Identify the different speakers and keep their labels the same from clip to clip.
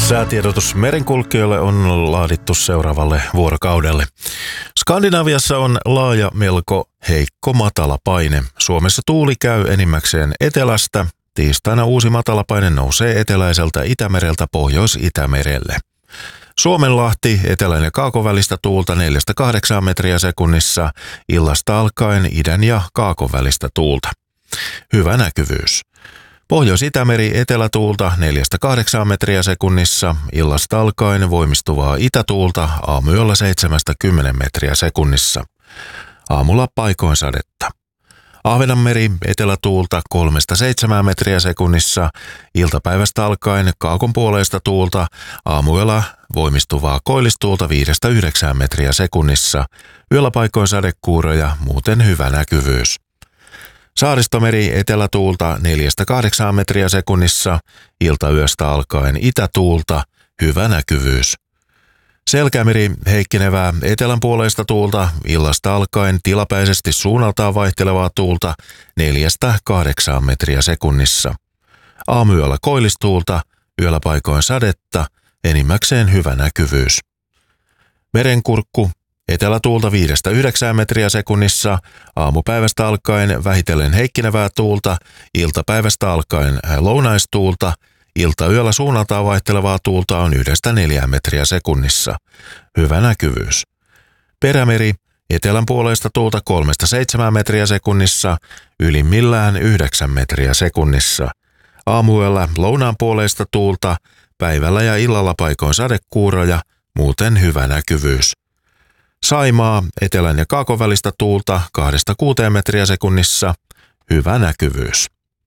Speaker 1: Säätiedotus merenkulkijoille on laadittu seuraavalle vuorokaudelle. Skandinaviassa on laaja, melko heikko matalapaine. Suomessa tuuli käy enimmäkseen etelästä. Tiistaina uusi matalapaine nousee eteläiseltä Itämereltä Pohjois-Itämerelle. Suomenlahti, etelän ja kaakon välistä tuulta 4-8 metriä sekunnissa, illasta alkaen idän ja kaakon välistä tuulta. Hyvä näkyvyys. Pohjois-Itämeri etelätuulta 4-8 metriä sekunnissa, illasta alkaen voimistuvaa itätuulta aamuyöllä 7-10 metriä sekunnissa. Aamulla paikoin sadetta. Ahvenanmeri etelätuulta 3-7 metriä sekunnissa, iltapäivästä alkaen kaakonpuoleista tuulta, aamuyöllä voimistuvaa koillistuulta 5-9 metriä sekunnissa, yöllä paikoin sadekuuroja, muuten hyvä näkyvyys. Saaristomeri etelätuulta 4-8 metriä sekunnissa, iltayöstä alkaen itätuulta, hyvä näkyvyys. Selkämeri heikkenevää etelänpuoleista tuulta, illasta alkaen tilapäisesti suunnaltaan vaihtelevaa tuulta 4-8 metriä sekunnissa. Aamuyöllä koillistuulta, yöllä paikoin sadetta, enimmäkseen hyvä näkyvyys. Merenkurkku etelätuulta 5-9 metriä sekunnissa, aamupäivästä alkaen vähitellen heikkenevää tuulta, iltapäivästä alkaen lounaistuulta, iltayöllä suunnaltaan vaihtelevaa tuulta on 1-4 metriä sekunnissa. Hyvä näkyvyys. Perämeri etelänpuoleista tuulta 3-7 metriä sekunnissa, ylimmillään 9 metriä sekunnissa. Aamuyöllä lounaanpuoleista tuulta, päivällä ja illalla paikoin sadekuuroja, muuten hyvä näkyvyys. Saimaa, etelän ja kaakon välistä tuulta 2-6 metriä sekunnissa, hyvä näkyvyys.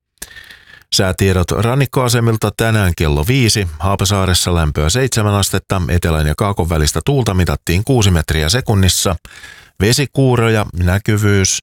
Speaker 1: Säätiedot rannikkoasemilta tänään kello 5, Haapasaaressa lämpöä 7 astetta, etelän ja kaakon välistä tuulta mitattiin 6 metriä sekunnissa, vesikuuroja, näkyvyys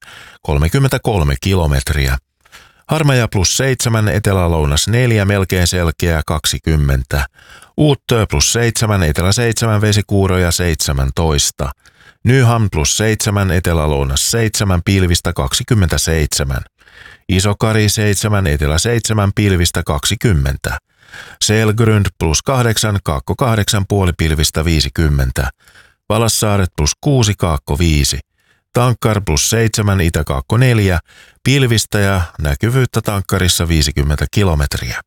Speaker 1: 33 kilometriä. Harmaja +7, etelä-lounas 4, melkein selkeä 20. Uuttö +7, etelä 7, vesikuuroja 17. Nyham +7, etelä-lounas 7, pilvistä 27. Isokari 7, etelä 7, pilvistä 20. Selgrund +8, kaakko 8, puoli pilvistä 50. Valassaaret +6, kaakko 5. Tankkar +7, itä-kaakko 4, pilvistä ja näkyvyyttä tankkarissa 50 kilometriä.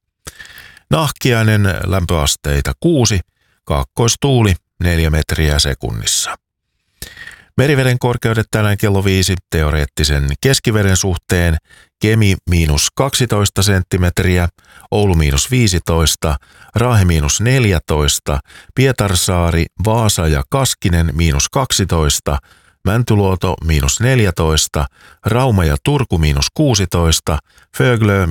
Speaker 1: Nahkiainen lämpöasteita 6, kaakkoistuuli 4 metriä sekunnissa. Meriveden korkeudet tänään kello 5 teoreettisen keskiveden suhteen: Kemi -12 senttimetriä, Oulu -15, Raahe -14, Pietarsaari, Vaasa ja Kaskinen -12, Mäntyluoto -14, Rauma ja Turku -16, Föglö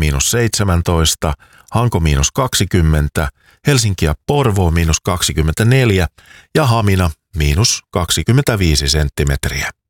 Speaker 1: -17, Hanko -20, Helsinki ja Porvoo -24 ja Hamina -25 senttimetriä.